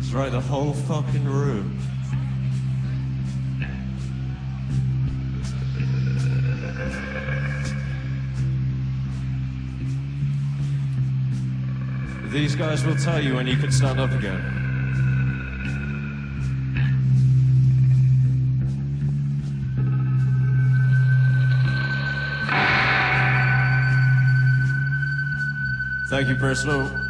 Right, the whole fucking room. These guys will tell you when you can stand up again. Thank you, Personal.